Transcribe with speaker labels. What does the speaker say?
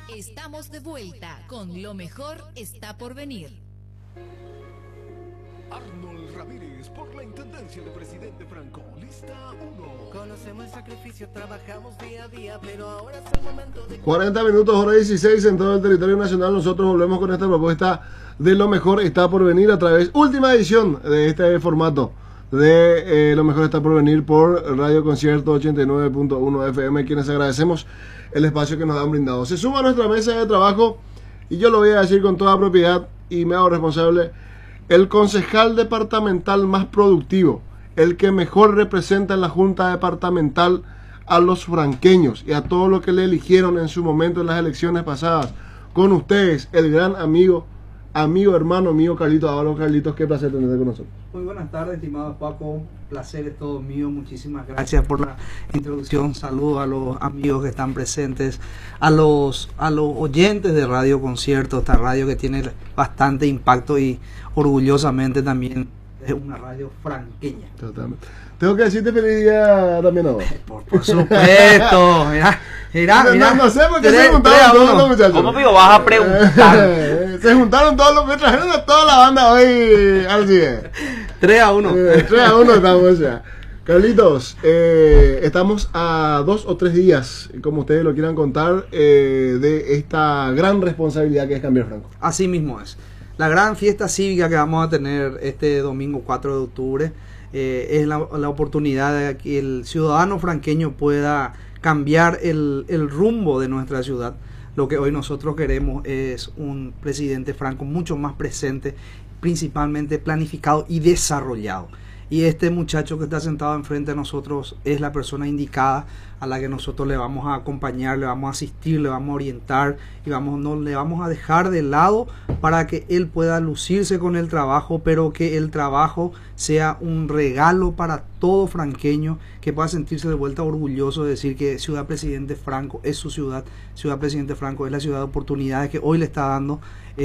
Speaker 1: Estamos de vuelta con Lo Mejor Está por Venir.
Speaker 2: Arnold Ramírez por la Intendencia de Presidente Franco. Lista 1.
Speaker 3: Conocemos el sacrificio, trabajamos día a día, pero ahora es el momento de...
Speaker 4: 40 minutos, hora 16 en todo el territorio nacional. Nosotros volvemos con esta propuesta de Lo Mejor Está por Venir a través, última edición de este formato de Lo Mejor Está por Venir por Radio Concierto 89.1 FM, quienes agradecemos el espacio que nos han brindado. Se suma a nuestra mesa de trabajo, y yo lo voy a decir con toda propiedad y me hago responsable, el concejal departamental más productivo, el que mejor representa en la Junta Departamental a los franqueños y a todo lo que le eligieron en su momento en las elecciones pasadas. Con ustedes, el gran amigo, hermano mío, Carlitos Ábalos. Carlitos, qué placer tenerte con nosotros.
Speaker 5: Muy buenas tardes, estimado Paco. Placer es todo mío. Muchísimas gracias por la introducción. Saludos a los amigos que están presentes, a los oyentes de Radio Concierto, esta radio que tiene bastante impacto y orgullosamente también es una radio franqueña.
Speaker 4: Totalmente. Tengo que decirte feliz día también a vos.
Speaker 5: Por supuesto. Mira.
Speaker 4: No sé por qué se juntaron todos los muchachos.
Speaker 6: ¿Cómo digo? Vas a preguntar.
Speaker 4: Se juntaron todos los, me trajeron a toda la banda hoy. Así es.
Speaker 5: 3-1.
Speaker 4: 3-1 estamos ya. Carlitos, estamos a 2 o 3 días, como ustedes lo quieran contar, de esta gran responsabilidad que es cambiar Franco.
Speaker 5: Así mismo es. La gran fiesta cívica que vamos a tener este domingo 4 de octubre es la oportunidad de que el ciudadano franqueño pueda cambiar el rumbo de nuestra ciudad. Lo que hoy nosotros queremos es un presidente Franco mucho más presente, principalmente planificado y desarrollado. Y este muchacho que está sentado enfrente de nosotros es la persona indicada a la que nosotros le vamos a acompañar, le vamos a asistir, le vamos a orientar y no le vamos a dejar de lado para que él pueda lucirse con el trabajo, pero que el trabajo sea un regalo para todo franqueño, que pueda sentirse de vuelta orgulloso de decir que Ciudad Presidente Franco es su ciudad. Ciudad Presidente Franco es la ciudad de oportunidades que hoy le está dando